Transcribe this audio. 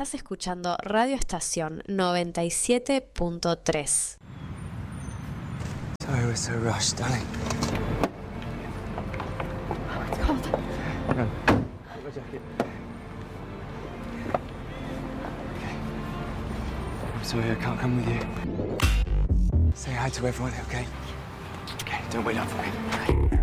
Estás escuchando Radio Estación 97.3. Sorry we're so rushed, darling. Oh, it's cold. Run. Get my jacket. Okay. I'm sorry I can't come with you. Say hi to everyone, okay? Okay, don't wait up for me.